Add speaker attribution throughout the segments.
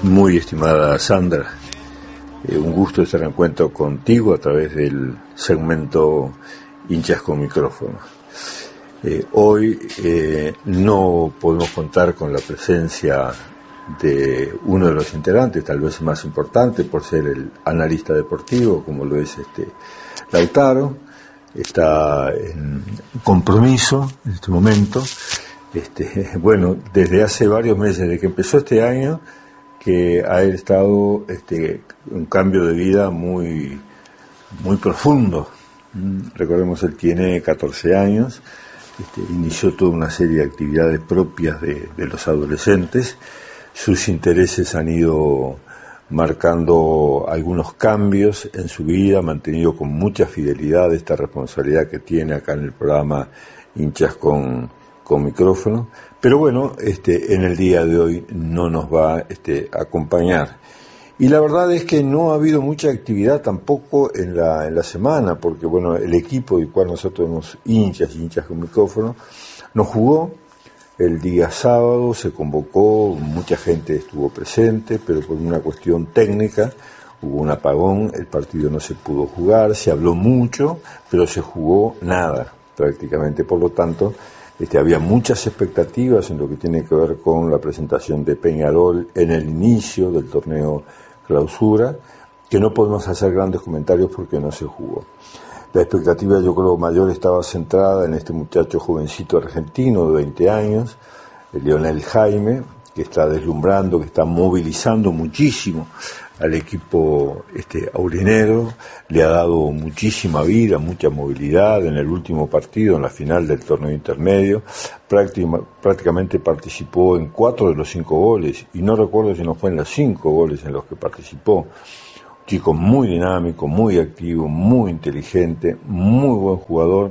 Speaker 1: Muy estimada Sandra, un gusto estar en encuentro contigo a través del segmento Hinchas con Micrófono. Hoy no podemos contar con la presencia de uno de los integrantes, tal vez más importante por ser el analista deportivo, como lo es Lautaro. Está en compromiso en este momento. Bueno, desde hace varios meses, desde que empezó este año, que ha estado un cambio de vida muy profundo. Recordemos, él tiene 14 años, inició toda una serie de actividades propias de los adolescentes. Sus intereses han ido marcando algunos cambios en su vida, ha mantenido con mucha fidelidad esta responsabilidad que tiene acá en el programa Hinchas con Micrófono, pero bueno, en el día de hoy no nos va a acompañar. Y la verdad es que no ha habido mucha actividad tampoco en la semana, porque bueno, el equipo del cual nosotros somos hinchas con Micrófono no jugó. El día sábado se convocó, mucha gente estuvo presente, pero por una cuestión técnica hubo un apagón, el partido no se pudo jugar, se habló mucho, pero se jugó nada prácticamente. Por lo tanto, había muchas expectativas en lo que tiene que ver con la presentación de Peñarol en el inicio del torneo Clausura, que no podemos hacer grandes comentarios porque no se jugó. La expectativa, yo creo, mayor estaba centrada en este muchacho jovencito argentino de 20 años, Lionel Jaime, que está deslumbrando, que está movilizando muchísimo al equipo aurinegro, le ha dado muchísima vida, mucha movilidad. En el último partido, en la final del torneo intermedio, prácticamente participó en 4 de los 5 goles, y no recuerdo si no fue en los 5 goles en los que participó. Chico muy dinámico, muy activo, muy inteligente, muy buen jugador,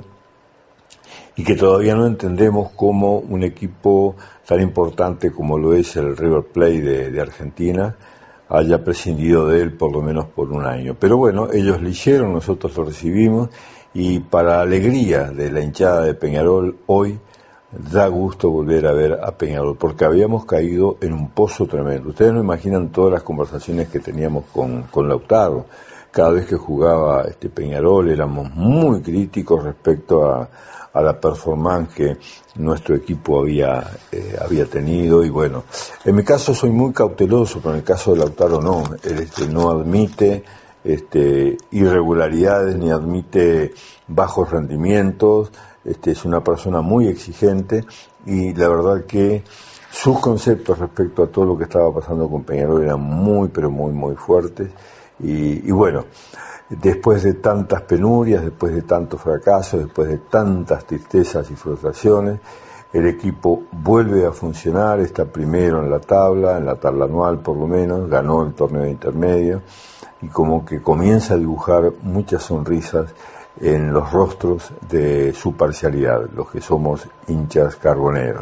Speaker 1: y que todavía no entendemos cómo un equipo tan importante como lo es el River Plate de Argentina haya prescindido de él por lo menos por un año. Pero bueno, ellos lo hicieron, nosotros lo recibimos, y para alegría de la hinchada de Peñarol, hoy da gusto volver a ver a Peñarol, porque habíamos caído en un pozo tremendo. Ustedes no imaginan todas las conversaciones que teníamos con Lautaro. Cada vez que jugaba Peñarol éramos muy críticos respecto a la performance que nuestro equipo había tenido. Y bueno, en mi caso soy muy cauteloso, pero en el caso de Lautaro no. Él no admite irregularidades ni admite bajos rendimientos. Es una persona muy exigente, y la verdad que sus conceptos respecto a todo lo que estaba pasando con Peñarol eran muy, pero muy fuertes. Y bueno, después de tantas penurias, después de tantos fracasos, después de tantas tristezas y frustraciones, el equipo vuelve a funcionar, está primero en la tabla anual por lo menos, ganó el torneo intermedio, y como que comienza a dibujar muchas sonrisas en los rostros de su parcialidad, los que somos hinchas carboneros.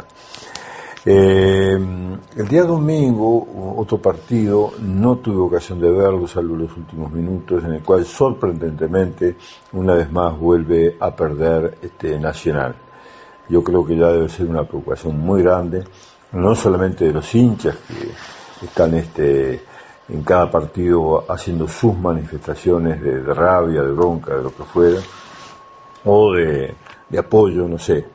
Speaker 1: El día domingo, otro partido, no tuve ocasión de verlo, salvo los últimos minutos, en el cual sorprendentemente una vez más vuelve a perder Nacional. Yo creo que ya debe ser una preocupación muy grande, no solamente de los hinchas que están en cada partido haciendo sus manifestaciones de rabia, de bronca, de lo que fuera, o de apoyo, no sé,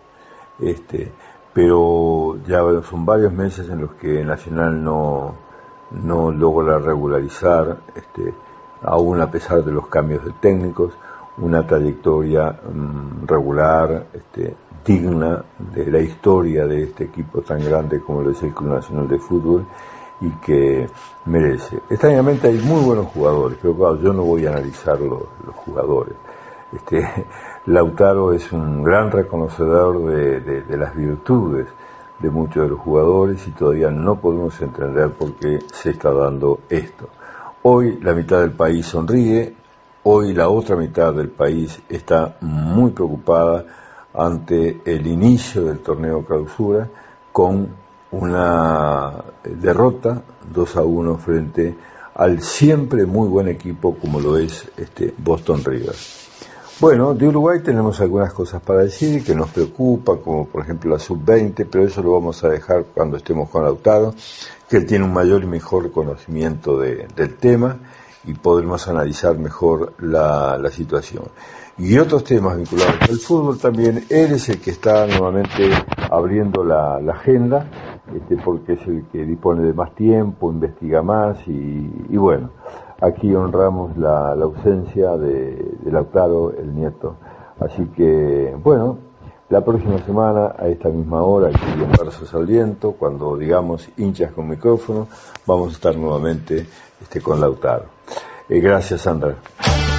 Speaker 1: pero ya son varios meses en los que Nacional no logra regularizar, aún a pesar de los cambios de técnicos, una trayectoria regular, digna de la historia de este equipo tan grande como lo es el Club Nacional de Fútbol, y que merece. Extrañamente hay muy buenos jugadores, pero claro, yo no voy a analizar los jugadores. Lautaro es un gran reconocedor de las virtudes de muchos de los jugadores, y todavía no podemos entender por qué se está dando esto. Hoy la mitad del país sonríe, hoy la otra mitad del país está muy preocupada ante el inicio del torneo Clausura, con una derrota 2-1 frente al siempre muy buen equipo como lo es Boston River. Bueno, de Uruguay tenemos algunas cosas para decir que nos preocupa, como por ejemplo la sub-20, pero eso lo vamos a dejar cuando estemos con Lautaro, que él tiene un mayor y mejor conocimiento del tema y podremos analizar mejor la situación. Y otros temas vinculados al fútbol también, él es el que está nuevamente abriendo la agenda, porque es el que dispone de más tiempo, investiga más y bueno, aquí honramos la ausencia de Lautaro, el nieto. Así que, bueno, la próxima semana, a esta misma hora, aquí en Versos al Viento, cuando digamos hinchas con micrófono, vamos a estar nuevamente con Lautaro. Gracias, Sandra.